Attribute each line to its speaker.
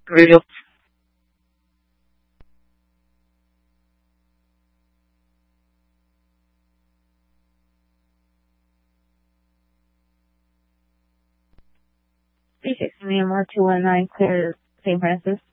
Speaker 1: Group. Please 360 Myanmar 219 clear St. Francis.